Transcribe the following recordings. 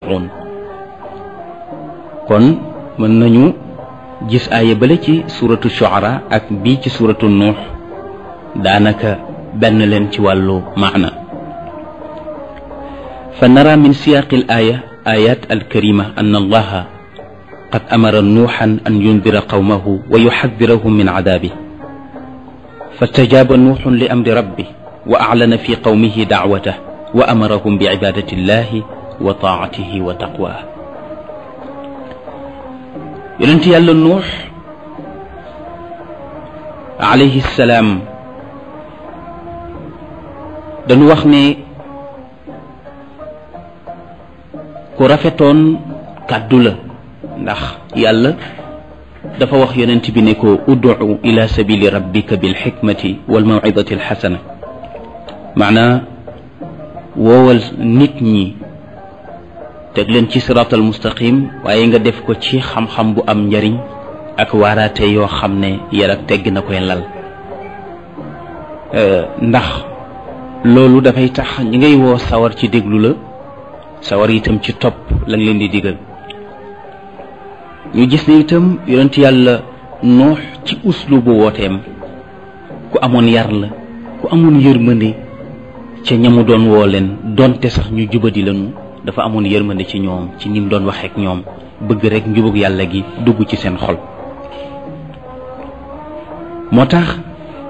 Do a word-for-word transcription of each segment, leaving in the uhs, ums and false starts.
yus'un kon mën nañu gis aaya bale ci suratu shu'ara ak bii ci suratu nuux daanaka benn leen ci wàllu maana fa nara min siyaqi al aya ayat al karima an allaha qad amara nuuxan an yundira qawmahu wa yuxadirahum min cadaabi fastajaaba nuuxun li amri rabbi wa aclana fi qawmihi dacwatah wa amarahum bi cibaadati illahi wa taacatihi wa taqwaa yonent yàlla nuux alayhi salaam dañu wax ne ku rafetoon kàddu la ndax yàlla dafa wax yonent bi ne ko ud'u ila sabili rabbika bil xikmati wal mawcidati al xasana maanaa woowal nit ñi teg leen ci siraatal mustaqim waaye nga def ko ci xam-xam bu am njariñ ak waaraate yoo xam ne yar ak tegg na koy lal ndax loolu dafay tax ñi ngay woo sawar ci déglu la sawar itam ci topp lañ leen di digal ñu gis ne itam yonent yàlla nuux ci uslubu wooteem ku amoon yar la ku amoon yërmande ca ñamu doon woo leen donte sax ñu jubadi lañu dafa amoon yërmande ci ñoom ci nim doon waxeek ñoom bëgg rek njubug yàlla gi dugg ci seen xol moo tax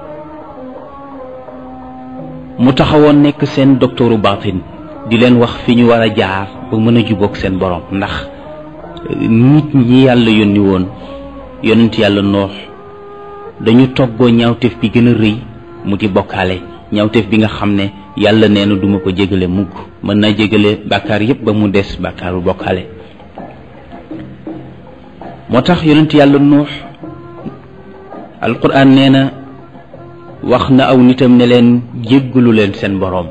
mu taxawoon nekk seen docteuru baatin di leen wax fi ñu war a jaar ba mën a jubóog seen borom ndax nit ñi yàlla yónni woon yonent yàlla noox dañu toggoo ñaawteef bi gën a rëy mu di bokkaale ñaawteef bi nga xam ne yàlla nee na duma ko jégale mukk mën naa jégale bàkkaar yépp ba mu des bàkkaaru bokkaale moo tax yonent yàlla nuux alquran nee na wax na aw nitam ne leen jéggalu leen seen boroom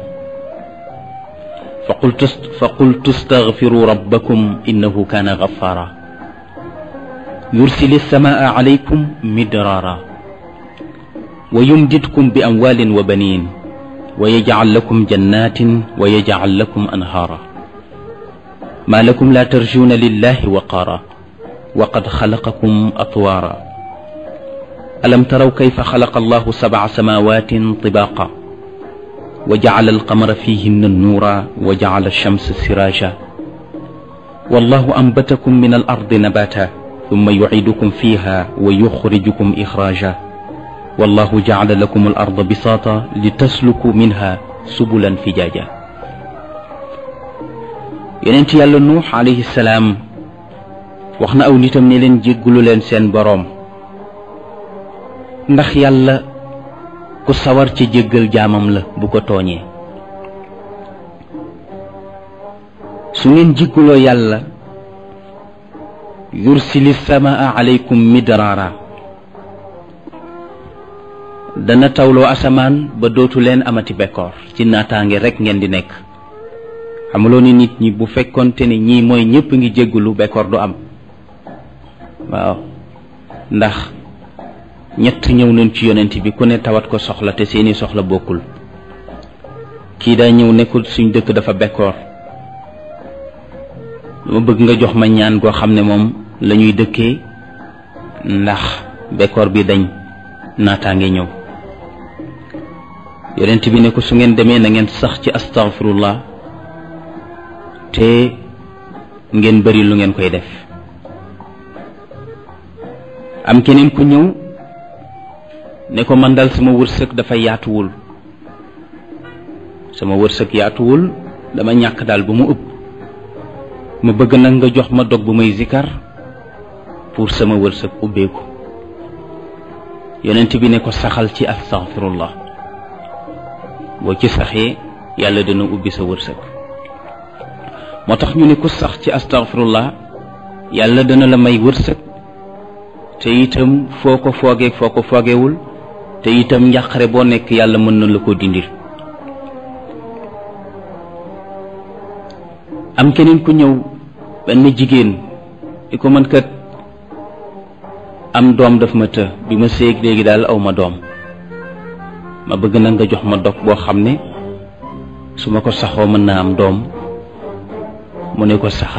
fa qultu fa qultu staghfiru rabbakum innahu kaana ghaffara yursili samaa alaykum midraara wa yumdidkum bi amwaalin wa baniin wa yaj'al lakum jannatin wa yaj'al lakum anhaara maa lakum laa tarjuuna lillahi waqaara wa qad xalaqakum atwaara alam taraw kayfa xalaqa allahu sab'a samaawatin tibaaqa wa ja'ala alqamara fiihinna nuura wa ja'ala alchamsa siraaja wallahu anbatakum min alardi nabaata thumma yuciidukum fiiha wa yuxrijukum ixraaja wallahu ja'ala lakum al-arda bisaata litasluku minha subulan fijaaja yonent yàlla nuux alayhi salaam wax na aw nitam ne leen jéggulu leen seen boroom ndax yàlla ku sawar ci jéggal jaamam la bu ko tooñee su ngeen jégguloo yàlla yursili samaa alaykum midraara dana tawloo asamaan ba dootu leen amati bekkoor ci naataange rekk ngeen di nekk xamuloo ni nit ñi bu fekkonte ni ñii mooy ñépp ngi jéggulu bekkoor du am waaw ndax ñett ñëw nañ ci yonent bi ku ne tawat ko soxla te seeni soxla bokkul kii daa ñëw nekkul suñ dëkk dafa bekkoor dama bëgg nga jox ma ñaan goo xam ne moom la ñuy dëkkee ndax bekkoor bi dañ naataange ñëw yonent bi ne ko su ngeen demee na ngeen sax ci astaghfirullah te ngeen bari lu ngeen koy def am keneen ku ñëw ne ko man dal sama wërsëg dafa yaatuwul sama wërsëg yaatuwul dama ñàkk daal ba mu ëpp ma bëgg nag nga jox ma dog bu may zikar pour sama wërsëg ubbeeku yonent bi ne ko saxal ci astaghfirullah boo ci saxee yàlla dana ubbi sa wërsëg moo tax ñu ne ku sax ci astaghfirullah yàlla dana la may wërsëg te itam foo ko foogee foo ko foogewul te itam njàqare boo nekk yàlla mën na la ko dindil am keneen ku ñëw benn jigéen di ko mën kat am doom daf ma të bi ma séeg léegi daal aw ma doom ma bëgg na nga jox ma dog boo xam ne su ma ko saxoo mën naa am doom mu ne ko sax